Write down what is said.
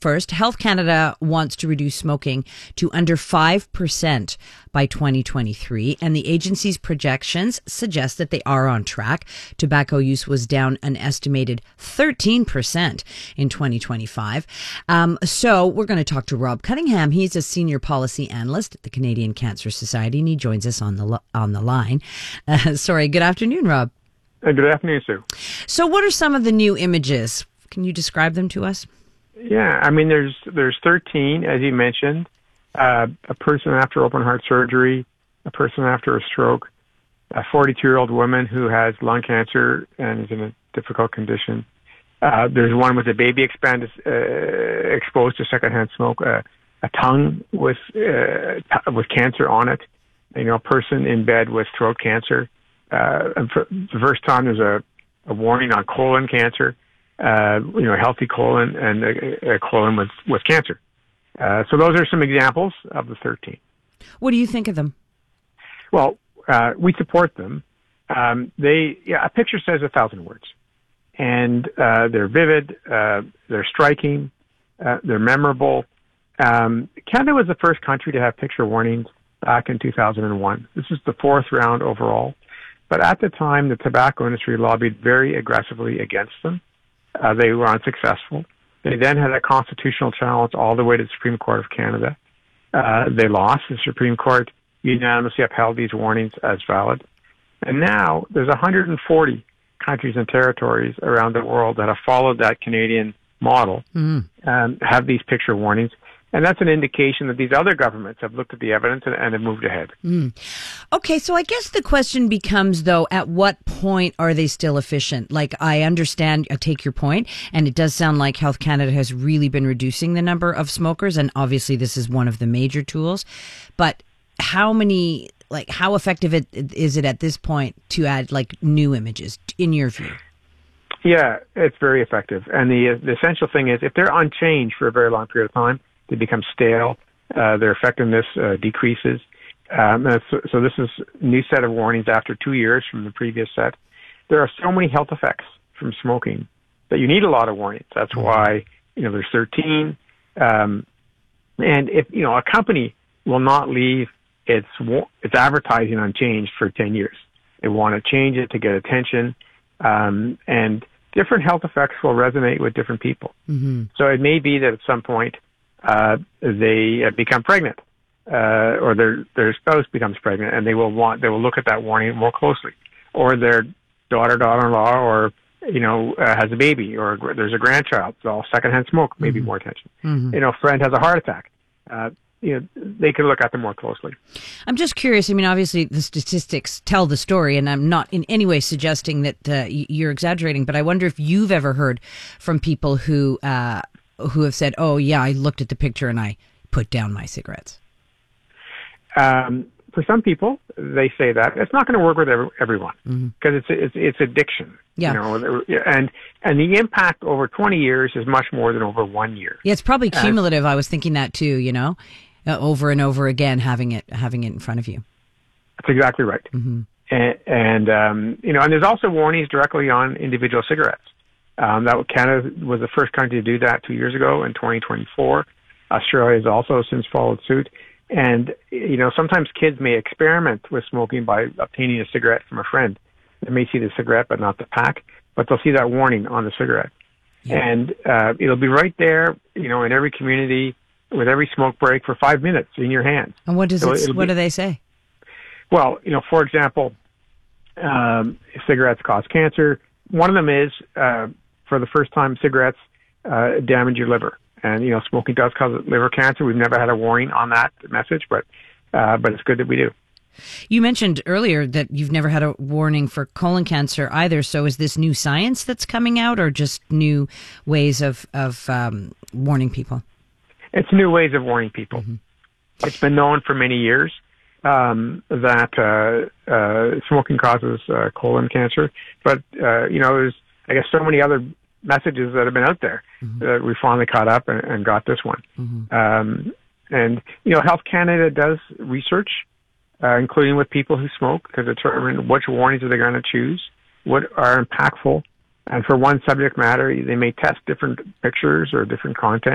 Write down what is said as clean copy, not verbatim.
first, Health Canada wants to reduce smoking to under 5% by 2023, and the agency's projections suggest that they are on track. Tobacco use was down an estimated 13% in 2025. So we're going to talk to Rob Cunningham. He's a senior policy analyst at the Canadian Cancer Society, and he joins us on the line. Good afternoon, Rob. Good afternoon, Sue. So what are some of the new images? Can you describe them to us? Yeah, I mean, there's 13, as you mentioned, a person after open heart surgery, a person after a stroke, a 42-year-old woman who has lung cancer and is in a difficult condition. There's one with a baby exposed to secondhand smoke, a tongue with cancer on it, a person in bed with throat cancer. And for the first time, there's a warning on colon cancer, a healthy colon and a colon with cancer. So those are some examples of the 13. What do you think of them? Well, we support them. A picture says 1,000 words, and they're vivid, they're striking, they're memorable. Canada was the first country to have picture warnings back in 2001. This is the fourth round overall. But at the time, the tobacco industry lobbied very aggressively against them. They were unsuccessful. They then had a constitutional challenge all the way to the Supreme Court of Canada. They lost. The Supreme Court unanimously upheld these warnings as valid. And now there's 140 countries and territories around the world that have followed that Canadian model and have these picture warnings. And that's an indication that these other governments have looked at the evidence and have moved ahead. Okay, so I guess the question becomes, though, at what point are they still efficient? Like, I understand, I take your point, and it does sound like Health Canada has really been reducing the number of smokers, and obviously this is one of the major tools. But how effective is it at this point to add, new images, in your view? Yeah, it's very effective. And the essential thing is, if they're unchanged for a very long period of time, they become stale. Their effectiveness decreases. So this is a new set of warnings after 2 years from the previous set. There are so many health effects from smoking that you need a lot of warnings. That's why, there's 13. And if, a company will not leave its advertising unchanged for 10 years. They want to change it to get attention. And different health effects will resonate with different people. So it may be that at some point, they become pregnant, or their spouse becomes pregnant, and they will look at that warning more closely, or their daughter-in-law, or has a baby, or there's a grandchild. So secondhand smoke, maybe more attention. A friend has a heart attack. They can look at them more closely. I'm just curious. I mean, obviously the statistics tell the story, and I'm not in any way suggesting that you're exaggerating, but I wonder if you've ever heard from people who have said, "Oh, yeah, I looked at the picture and I put down my cigarettes." For some people, they say that. It's not going to work with everyone because it's addiction. Yeah. And the impact over 20 years is much more than over 1 year. Yeah, it's probably cumulative. I was thinking that too. Over and over again, having it in front of you. That's exactly right. And there's also warnings directly on individual cigarettes. Canada was the first country to do that 2 years ago in 2024. Australia has also since followed suit. And, sometimes kids may experiment with smoking by obtaining a cigarette from a friend. They may see the cigarette but not the pack, but they'll see that warning on the cigarette. Yeah. And it'll be right there, in every community with every smoke break for 5 minutes in your hands. And what do they say? Well, for example, cigarettes cause cancer. One of them is, for the first time, cigarettes damage your liver. And, smoking does cause liver cancer. We've never had a warning on that message, but it's good that we do. You mentioned earlier that you've never had a warning for colon cancer either. So is this new science that's coming out, or just new ways of warning people? It's new ways of warning people. It's been known for many years that smoking causes colon cancer. But, there's, I guess, so many other messages that have been out there that we finally caught up and got this one. And, Health Canada does research, including with people who smoke, to determine which warnings are they going to choose, what are impactful. And for one subject matter, they may test different pictures or different content.